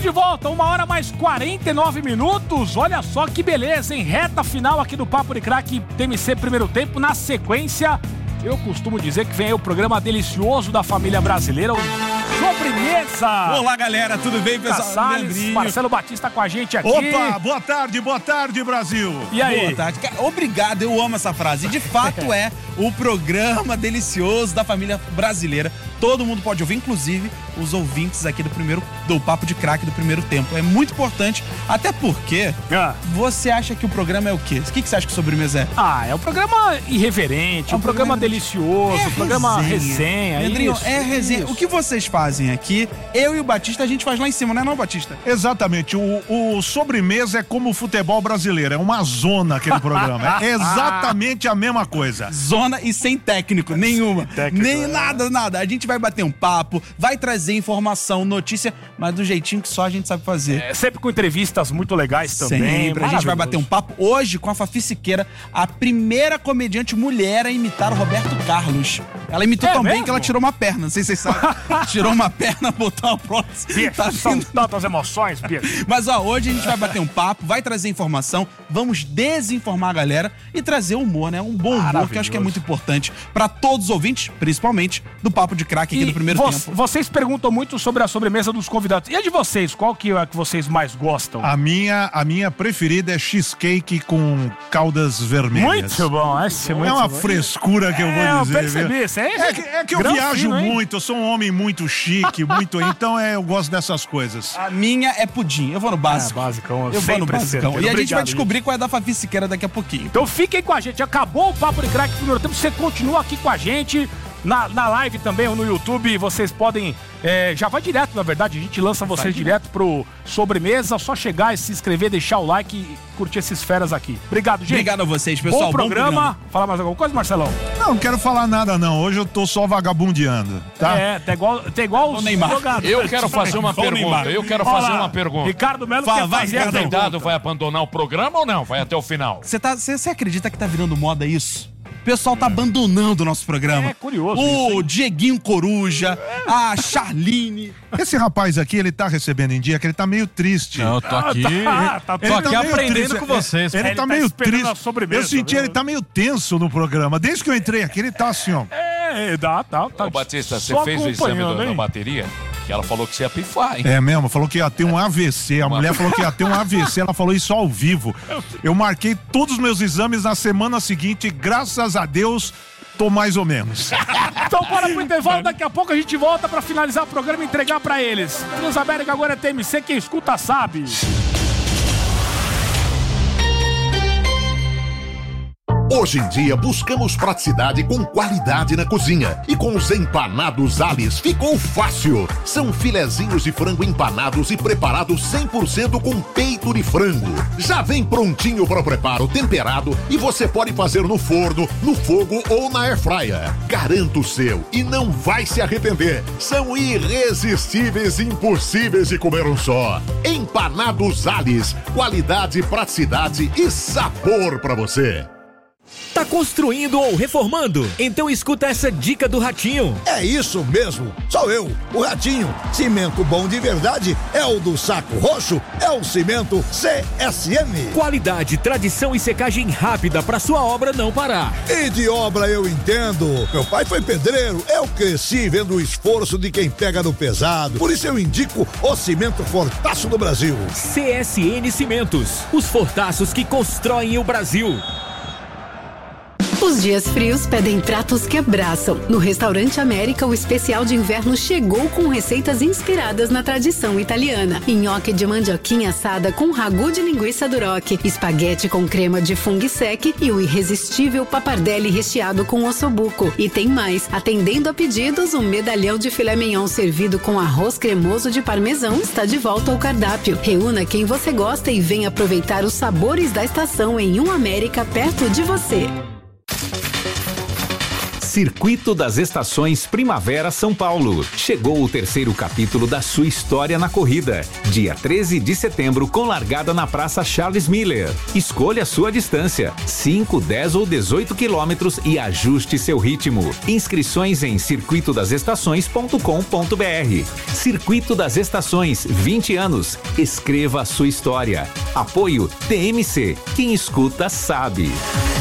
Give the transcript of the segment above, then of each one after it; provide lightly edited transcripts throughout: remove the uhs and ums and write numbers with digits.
de volta, 1h mais 49 minutos. Olha só que beleza, hein? Reta final aqui do Papo de Crack TMC Primeiro Tempo. Na sequência, eu costumo dizer que vem aí o programa delicioso da família brasileira, o Sobremesa. Olá, galera, tudo bem, pessoal? Salles, Marcelo Batista com a gente aqui. Opa, boa tarde, Brasil. E aí? Boa tarde. Obrigado, eu amo essa frase. De fato é o programa delicioso da família brasileira. Todo mundo pode ouvir, inclusive os ouvintes aqui do Papo de Crack do Primeiro Tempo. É muito importante, até porque você acha que o programa é o quê? O que você acha que o Sobremesa é? É um programa irreverente, um programa delicioso, um programa resenha. Pedrinho, isso, resenha. isso. O que vocês fazem aqui, eu e o Batista, a gente faz lá em cima, não é Batista? Exatamente, o Sobremesa é como o futebol brasileiro, é uma zona aquele programa, é exatamente a mesma coisa. Zona e sem técnico, nenhuma. Nem nada. A gente vai bater um papo, vai trazer informação, notícia, mas do jeitinho que só a gente sabe fazer. Sempre com entrevistas muito legais também. Sempre. A gente vai bater um papo hoje com a Fafi Siqueira, a primeira comediante mulher a imitar o Roberto Carlos. Ela imitou tão bem que ela tirou uma perna, não sei se vocês sabem. Tirou uma perna, botou uma prótese. São tantas emoções, Pedro. Mas hoje a gente vai bater um papo, vai trazer informação, vamos desinformar a galera e trazer humor, né? Um bom humor, que eu acho que é muito importante pra todos os ouvintes, principalmente do Papo de Crack aqui do Primeiro Tempo. Vocês perguntam muito sobre a sobremesa dos convidados. E a de vocês? Qual que é a que vocês mais gostam? A minha preferida é cheesecake com caldas vermelhas. Muito bom, é uma frescura que eu vou dizer. Eu percebi, isso é que eu viajo muito, eu sou um homem muito chique, então eu gosto dessas coisas. A minha é pudim, eu vou no básico. Basicão, eu vou no basicão. E a gente vai descobrir isso. qual é da Fafi Siqueira daqui a pouquinho. Então fiquem com a gente, acabou o Papo de Crack Primeiro Tempo, você continua aqui com a gente. Na live também, ou no YouTube, vocês podem... já vai direto, na verdade, a gente lança vocês direto pro Sobremesa. Só chegar e se inscrever, deixar o like e curtir esses feras aqui. Obrigado, gente. Obrigado a vocês, pessoal. Bom programa. Fala mais alguma coisa, Marcelão? Não quero falar nada, não. Hoje eu tô só vagabundeando, tá? Tá igual os jogadores. Eu quero fazer uma pergunta. Ricardo Melo quer fazer a O convidado pergunta. vai abandonar o programa ou não? Vai até o final? Você acredita que tá virando moda isso? O pessoal tá abandonando o nosso programa. É curioso O Dieguinho Coruja, a Charline. Esse rapaz aqui, ele tá recebendo em dia que ele tá meio triste. Não, eu tô aqui. Tô aqui aprendendo com vocês. Ele tá meio triste. Eu senti ele tá meio tenso no programa. Desde que eu entrei aqui, ele tá assim, ó. Ô, Batista, você só fez o exame acompanhando, da hein? bateria? Que ela falou que você ia pifar, hein? É mesmo, falou que ia ter um AVC. A mulher falou que ia ter um AVC, ela falou isso ao vivo. Eu marquei todos os meus exames na semana seguinte, graças a Deus, tô mais ou menos. Então bora pro intervalo, daqui a pouco a gente volta pra finalizar o programa e entregar pra eles. Transamérica agora é TMC, quem escuta sabe. Hoje em dia buscamos praticidade com qualidade na cozinha. E com os empanados Salles ficou fácil. São filezinhos de frango empanados e preparados 100% com peito de frango. Já vem prontinho para o preparo, temperado, e você pode fazer no forno, no fogo ou na airfryer. Garanto o seu e não vai se arrepender. São irresistíveis e impossíveis de comer um só. Empanados Salles, qualidade, praticidade e sabor para você. Tá construindo ou reformando? Então escuta essa dica do Ratinho. É isso mesmo, sou eu, o Ratinho. Cimento bom de verdade é o do Saco Roxo, é o cimento CSM. Qualidade, tradição e secagem rápida pra sua obra não parar. E de obra eu entendo. Meu pai foi pedreiro, eu cresci vendo o esforço de quem pega no pesado. Por isso eu indico o cimento Fortaço do Brasil. CSN Cimentos, os fortaços que constroem o Brasil. Os dias frios pedem pratos que abraçam. No Restaurante América, o especial de inverno chegou com receitas inspiradas na tradição italiana. Nhoque de mandioquinha assada com ragu de linguiça duroc, espaguete com crema de funghi sec e o irresistível pappardelle recheado com ossobuco. E tem mais, atendendo a pedidos, um medalhão de filé mignon servido com arroz cremoso de parmesão está de volta ao cardápio. Reúna quem você gosta e venha aproveitar os sabores da estação em um América perto de você. Circuito das Estações Primavera São Paulo. Chegou o terceiro capítulo da sua história na corrida. Dia 13 de setembro, com largada na Praça Charles Miller. Escolha sua distância, 5, 10 ou 18 quilômetros e ajuste seu ritmo. Inscrições em circuitodasestações.com.br. Circuito das Estações, 20 anos. Escreva a sua história. Apoio TMC. Quem escuta sabe.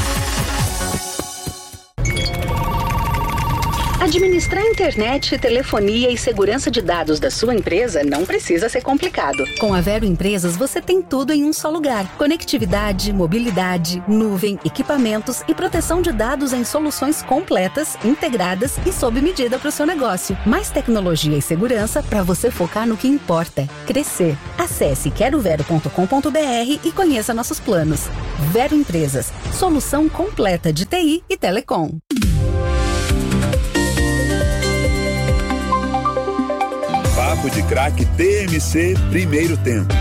Administrar internet, telefonia e segurança de dados da sua empresa não precisa ser complicado. Com a Vero Empresas, você tem tudo em um só lugar. Conectividade, mobilidade, nuvem, equipamentos e proteção de dados em soluções completas, integradas e sob medida para o seu negócio. Mais tecnologia e segurança para você focar no que importa: crescer. Acesse querovero.com.br e conheça nossos planos. Vero Empresas, solução completa de TI e telecom. Papo de Craque TMC Primeiro Tempo.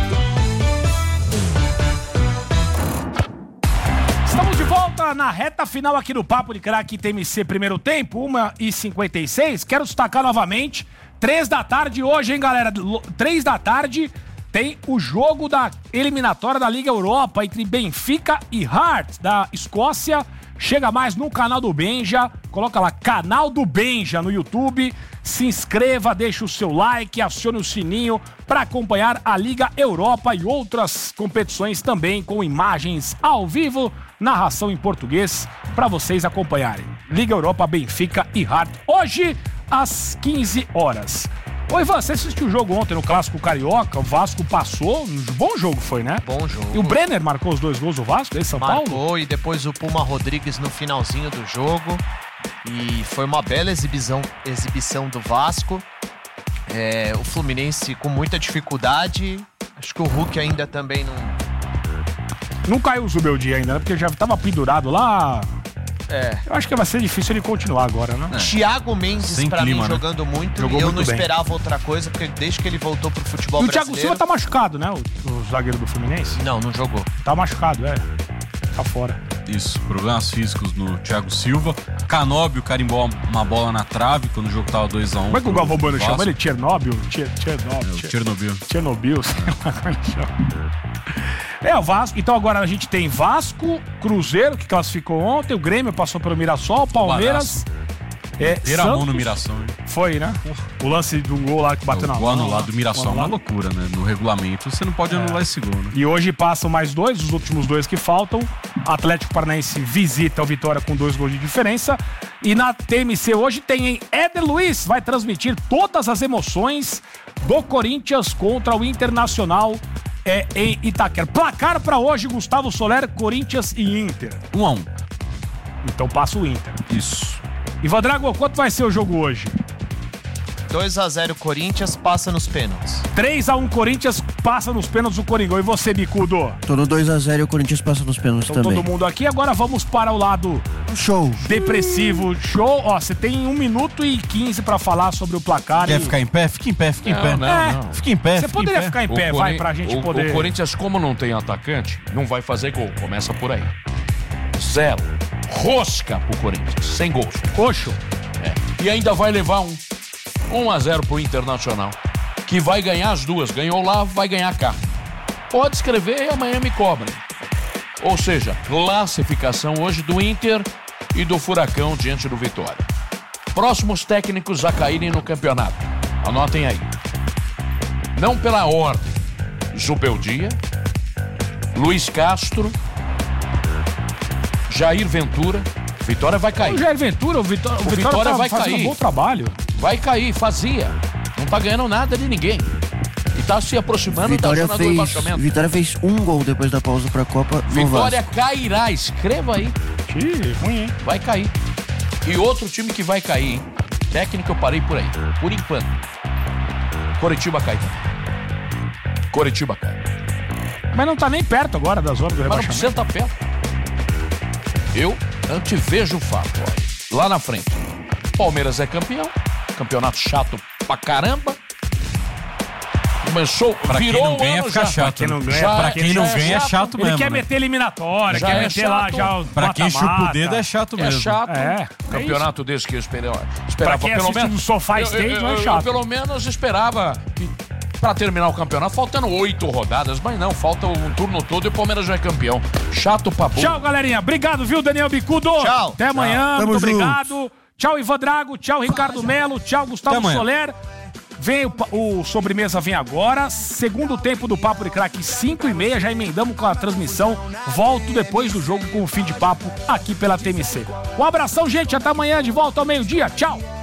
Estamos de volta na reta final aqui do Papo de Craque TMC Primeiro Tempo, 1h56. Quero destacar novamente, 3 da tarde hoje, hein, galera? 3 da tarde tem o jogo da eliminatória da Liga Europa entre Benfica e Hearts, da Escócia. Chega mais no canal do Benja, coloca lá, canal do Benja no YouTube, se inscreva, deixa o seu like, acione o sininho para acompanhar a Liga Europa e outras competições também com imagens ao vivo, narração em português para vocês acompanharem. Liga Europa, Benfica e Hearts, hoje às 15 horas. Ô Ivan, você assistiu o jogo ontem no Clássico Carioca, o Vasco passou, um bom jogo foi, né? Bom jogo. E o Brenner marcou os 2 gols do Vasco, em São Paulo? Marcou, e depois o Puma Rodrigues no finalzinho do jogo, e foi uma bela exibição do Vasco. O Fluminense com muita dificuldade, acho que o Hulk ainda também não caiu o Zubeldia ainda, né? Porque já estava pendurado lá. Eu acho que vai ser difícil ele continuar agora, né? Thiago Mendes, sem pra clima, mim, né? jogando muito. Jogou e eu muito não bem. esperava outra coisa, porque desde que ele voltou pro futebol E o brasileiro... Thiago Silva tá machucado, né? O zagueiro do Fluminense. Não jogou. Tá machucado, tá fora. Isso, problemas físicos no Thiago Silva. Canóbio carimbou uma bola na trave quando o jogo tava 2-1. Como é que o Galvão Bueno Vasco. chama ele? Chernobyl, sei lá como ele chama. O Vasco. Então agora a gente tem Vasco, Cruzeiro, que classificou ontem, o Grêmio passou pelo Mirassol, Palmeiras... Tira a mão no Mirassol, hein? Foi, né? O lance do gol lá que bateu na mão. O gol anulado do Mirassol é uma loucura, né? No regulamento você não pode anular esse gol, né? E hoje passam mais 2, os últimos 2 que faltam. Atlético Paranaense visita o Vitória com 2 gols de diferença. E na TMC hoje tem Éder Luiz, vai transmitir todas as emoções do Corinthians contra o Internacional em Itaquera. Placar pra hoje, Gustavo Soler, Corinthians e Inter. 1-1. Então passa o Inter. Isso. Ivan Drago, quanto vai ser o jogo hoje? 2-0 Corinthians, passa nos pênaltis. 3-1 Corinthians, passa nos pênaltis o Coringão. E você, Bicudo? Tô no 2-0 e o Corinthians passa nos pênaltis então, também. Todo mundo aqui. Agora vamos para o lado... Show. Depressivo. Show. Ó, você tem 1 minuto e 15 pra falar sobre o placar. Quer ficar em pé? Fica em pé, fica em pé. Não. Fica em pé, Você poderia ficar em pé, vai, pra gente poder... O Corinthians, como não tem atacante, não vai fazer gol. Começa por aí. 0. Rosca pro Corinthians. Sem gols. Coxo. E ainda vai levar 1-0 pro Internacional, que vai ganhar as 2. Ganhou lá, vai ganhar cá. Pode escrever e amanhã me cobrem. Ou seja, classificação hoje do Inter e do Furacão diante do Vitória. Próximos técnicos a caírem no campeonato. Anotem aí. Não pela ordem. Zubeldia, Luiz Castro, Jair Ventura. Vitória vai cair. O Jair Ventura, o Vitória vai fazendo cair. um bom trabalho. Vai cair, fazia. Não tá ganhando nada de ninguém. E tá se aproximando da zona do rebaixamento. Vitória fez 1 gol depois da pausa pra Copa. Vitória cairá, escreva aí. Ruim, hein? Vai cair. E outro time que vai cair, hein? Técnico eu parei por aí, por enquanto. Coritiba cai. Coritiba cai. Mas não tá nem perto agora da zona do rebaixamento. Mas não precisa estar perto. Eu antevejo o fato, ó. Lá na frente. Palmeiras é campeão. Campeonato chato pra caramba. Começou, Pra quem virou não ganha, ano fica já. chato. Pra quem não ganha, Já- Pra quem não já ganha é chato Ele mesmo. quer né? meter eliminatória, Já quer é meter lá chato. já os Pra quem chupa o mata-mata. dedo é chato É mesmo. chato. É, Campeonato desse que eu esperava. Pra quem pelo assiste menos. no Sofá State, não é eu chato. pelo menos esperava que, pra terminar o campeonato, faltando 8 rodadas, mas não, falta um turno todo e o Palmeiras já é campeão. Chato pra burro. Tchau, galerinha. Obrigado, viu, Daniel Bicudo? Tchau. Até amanhã. Tamo Muito junto. obrigado. Tchau, Ivan Drago. Tchau, Ricardo Melo. Tchau, Gustavo Até amanhã. Soler. Vem o Sobremesa vem agora. Segundo tempo do Papo de Craque, 5h30. Já emendamos com a transmissão. Volto depois do jogo com o fim de papo aqui pela TMC. Um abração, gente. Até amanhã, de volta ao meio-dia. Tchau.